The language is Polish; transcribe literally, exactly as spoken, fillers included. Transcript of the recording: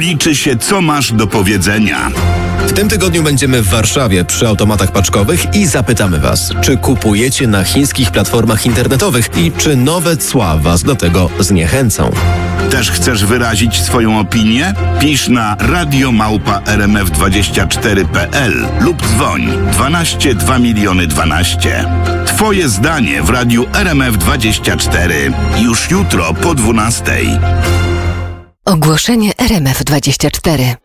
liczy się, co masz do powiedzenia. W tym tygodniu będziemy w Warszawie przy automatach paczkowych i zapytamy Was, czy kupujecie na chińskich platformach internetowych i czy nowe cła Was do tego zniechęcą. Też chcesz wyrazić swoją opinię? Pisz na radio małpa r m f dwadzieścia cztery kropka p l lub dzwoń dwanaście dwa miliony dwanaście. Twoje zdanie w radiu R M F dwadzieścia cztery. Już jutro po dwunastej. Ogłoszenie R M F dwadzieścia cztery.